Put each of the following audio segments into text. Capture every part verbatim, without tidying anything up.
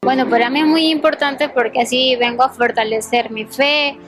Bueno, para mí es muy importante porque así vengo a fortalecer mi fe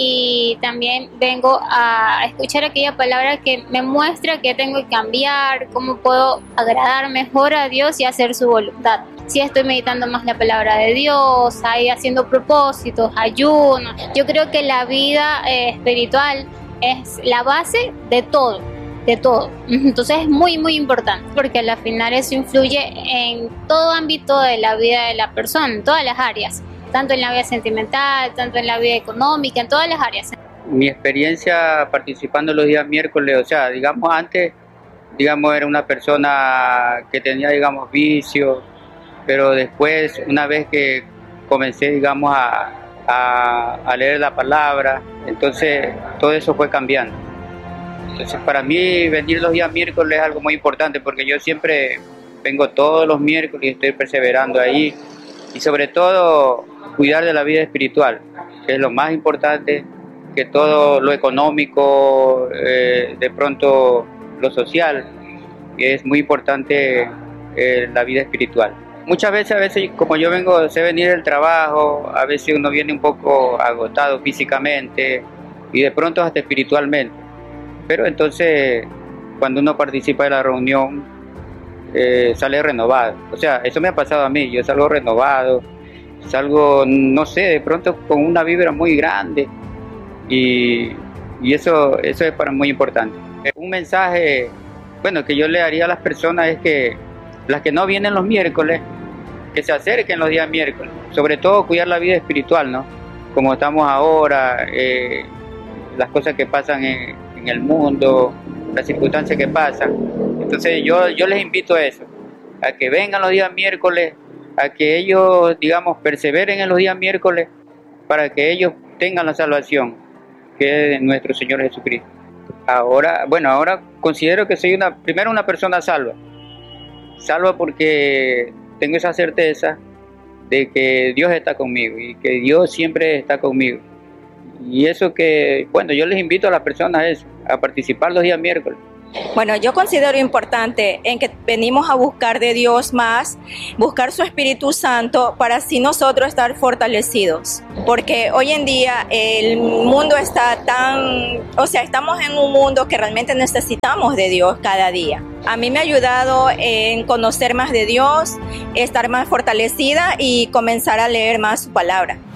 y también vengo a escuchar aquella palabra que me muestra que tengo que cambiar, cómo puedo agradar mejor a Dios y hacer su voluntad. Si estoy meditando más la palabra de Dios, ahí haciendo propósitos, ayunos. Yo creo que la vida eh, espiritual es la base de todo, de todo. Entonces es muy, muy importante porque al final eso influye en todo ámbito de la vida de la persona, en todas las áreas, tanto en la vida sentimental, tanto en la vida económica, en todas las áreas. Mi experiencia participando los días miércoles, o sea, digamos antes, digamos era una persona que tenía, digamos, vicios, pero después, una vez que comencé, digamos, a, a, a leer la palabra, entonces todo eso fue cambiando. Entonces para mí venir los días miércoles es algo muy importante porque yo siempre vengo todos los miércoles y estoy perseverando ahí y sobre todo cuidar de la vida espiritual, que es lo más importante que todo lo económico, eh, de pronto lo social, y es muy importante eh, la vida espiritual. Muchas veces, a veces como yo vengo, sé venir del trabajo, a veces uno viene un poco agotado físicamente y de pronto hasta espiritualmente. Pero entonces, cuando uno participa de la reunión, eh, sale renovado. O sea, eso me ha pasado a mí, yo salgo renovado, salgo, no sé, de pronto con una vibra muy grande y, y eso, eso es para mí muy importante. Un mensaje, bueno, que yo le haría a las personas es que las que no vienen los miércoles, que se acerquen los días miércoles, sobre todo cuidar la vida espiritual, ¿no? Como estamos ahora, eh, las cosas que pasan en, en el mundo, las circunstancias que pasan. Entonces yo, yo les invito a eso, a que vengan los días miércoles, a que ellos, digamos, perseveren en los días miércoles para que ellos tengan la salvación, que es nuestro Señor Jesucristo. Ahora, bueno, ahora considero que soy una, primero una persona salva, salva porque tengo esa certeza de que Dios está conmigo y que Dios siempre está conmigo. Y eso que, bueno, yo les invito a las personas a eso, a participar los días miércoles. Bueno, yo considero importante en que venimos a buscar de Dios más, buscar su Espíritu Santo para así nosotros estar fortalecidos. Porque hoy en día el mundo está tan, o sea, estamos en un mundo que realmente necesitamos de Dios cada día. A mí me ha ayudado en conocer más de Dios, estar más fortalecida y comenzar a leer más su palabra.